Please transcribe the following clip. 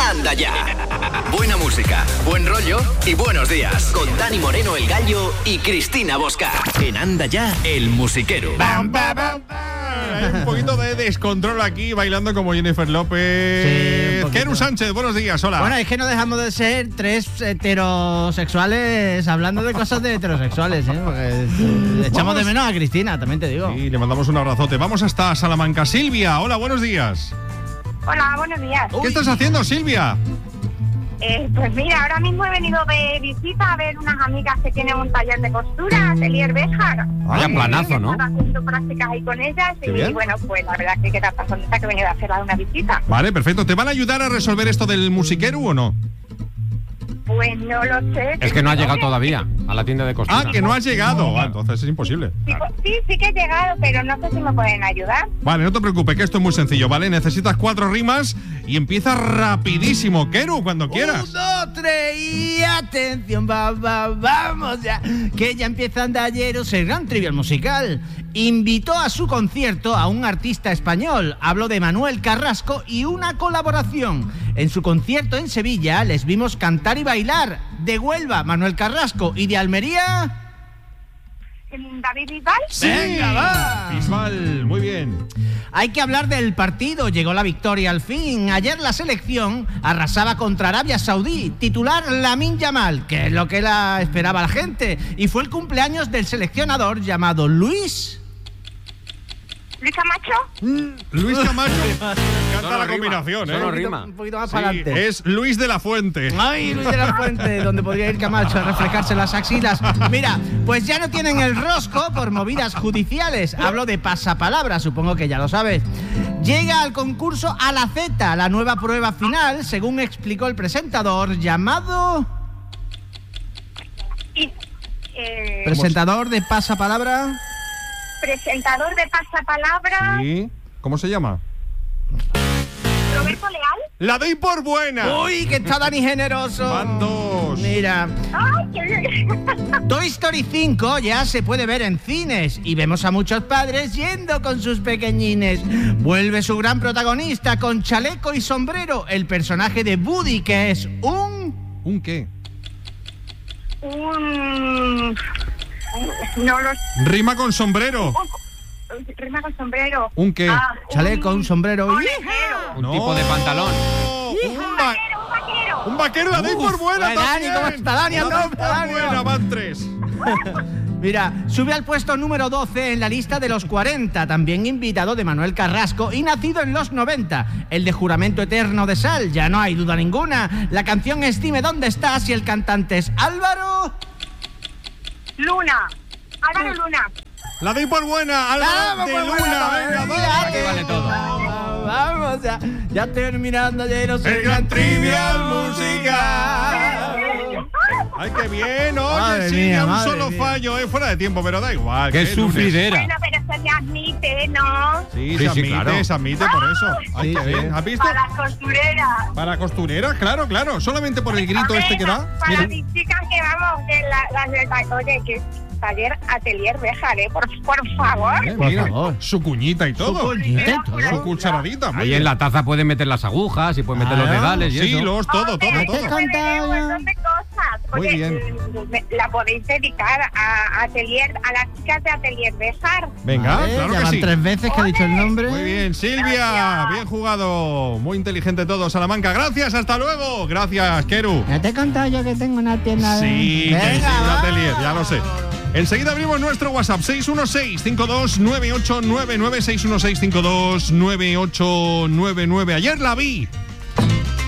Anda Ya. Buena música, buen rollo y buenos días. Con Dani Moreno, el Gallo, y Cristina Bosca. En Anda Ya, el musiquero. ¡Bam, bam, bam! Hay un poquito de descontrol aquí, bailando como Jennifer López. Sí, Keru Sánchez, buenos días, hola. Bueno, es que no dejamos de ser tres heterosexuales hablando de cosas de heterosexuales, ¿eh? Porque echamos de menos a Cristina, también te digo. Sí, le mandamos un abrazote. Vamos hasta Salamanca. Silvia, hola, buenos días. Hola, buenos días. ¿Qué estás haciendo, Silvia? Pues mira, ahora mismo he venido de visita a ver unas amigas que tienen un taller de costura, Atelier Béjar. Vaya planazo, ¿no? Estaba haciendo prácticas ahí con ellas Qué y bien. bueno, pues la verdad que queda tan contenta que he venido a hacer una visita. Vale, perfecto. ¿Te van a ayudar a resolver esto del musiquero o no? Pues no lo sé. Es que no ha llegado todavía a la tienda de costura. Ah, que no has llegado. Ah, entonces es imposible. Sí que he llegado, pero no sé si me pueden ayudar. Vale, no te preocupes, que esto es muy sencillo, ¿vale? Necesitas 4 rimas y empieza rapidísimo. Keru, cuando quieras. 1, 2, 3 y atención, vamos ya. Que ya empieza Andayeros, el gran Trivial Musical. Invitó a su concierto a un artista español. Habló de Manuel Carrasco y una colaboración. En su concierto en Sevilla les vimos cantar y bailar. De Huelva, Manuel Carrasco, y de Almería... ¿David Bisbal? ¡Venga, va! Bisbal, muy bien. Hay que hablar del partido, llegó la victoria al fin. Ayer la selección arrasaba contra Arabia Saudí, titular Lamine Yamal, que es lo que la esperaba la gente. Y fue el cumpleaños del seleccionador llamado Luis Camacho. Luis Camacho. Me encanta Solo la rima, combinación, ¿eh? solo rima. Un poquito más Sí, para adelante. es Luis de la Fuente. Ay, Luis de la Fuente, donde podría ir Camacho a refrescarse las axilas. Mira, pues ya no tienen el rosco por movidas judiciales. Hablo de pasapalabra, supongo que ya lo sabes. Llega al concurso A la Z, la nueva prueba final, según explicó el presentador, llamado... Presentador de pasapalabra... Presentador de pasapalabra, Sí. ¿Cómo se llama? Roberto Leal. La doy por buena. ¡Uy, que está Dani generoso! Van 2. Mira, ¡Ay, qué bien! Toy Story 5 ya se puede ver en cines y vemos a muchos padres yendo con sus pequeñines. Vuelve su gran protagonista con chaleco y sombrero, el personaje de Woody, que es un... ¿Un qué? No lo Rima con sombrero. Rima con sombrero. ¿Un qué? Chaleco, un sombrero y... Conejero. Un tipo de pantalón. Un vaquero. Un vaquero, la doy por buena Dani, también. ¿cómo está Dani? La doy ¿Cómo está por Dani? buena, van 3. Mira, sube al puesto número 12 en la lista de los 40, también invitado de Manuel Carrasco y nacido en los 90. El de Juramento Eterno de Sal, ya no hay duda ninguna. La canción es Dime dónde estás y el cantante es Álvaro... Luna. Álvaro Luna. La doy por buena. Álvaro de Luna. Venga, va. Aquí vale todo. Vamos, ya terminando, ya no sé. El gran Trivial Musical. Ay, qué bien. Oye, Madre sí, mía, un madre solo mía. fallo, fuera de tiempo, pero da igual. Qué que es lunes. sufridera. Bueno, pero se me admite, ¿no? Sí, Sí, se sí, admite, claro. se admite por eso. Ay, Sí, qué sí. bien. ¿Has visto? Para las costureras. Para costureras, claro, claro. Solamente por el grito este que da. Para Mira. mis chicas que vamos, que las del oye, que taller Atelier Béjar, por favor. Mira, favor. su cuñita y todo. Su cuñita y todo. Su cucharadita. muy Ahí bien. en la taza pueden meter las agujas y pueden meter los Claro. dedales y Sí, eso. los, todo, todo, Pero todo. se puede ver un montón de cosas. Muy Oye, bien. la podéis dedicar a Atelier, a las chicas de Atelier Béjar. Venga, Vale, claro ya que van sí. 3 veces que ha dicho el nombre. Muy bien, Silvia, Gracias. bien jugado. Muy inteligente todo, Salamanca. Gracias, hasta luego. Gracias, Keru. Ya te he contado yo que tengo una tienda de... Sí, que sí, Venga, un va. atelier, ya lo sé. Enseguida abrimos nuestro WhatsApp 616-529899, 616-529899. Ayer la vi